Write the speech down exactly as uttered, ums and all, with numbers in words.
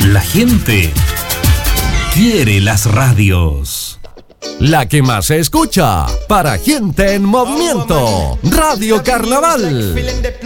La gente quiere las radios. La que más se escucha para gente en movimiento. Radio Carnaval.